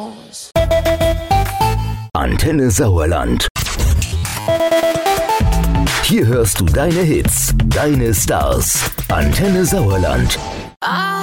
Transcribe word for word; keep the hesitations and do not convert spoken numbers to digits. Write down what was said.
Antenne Sauerland. Hier hörst du deine Hits, deine Stars. Antenne Sauerland.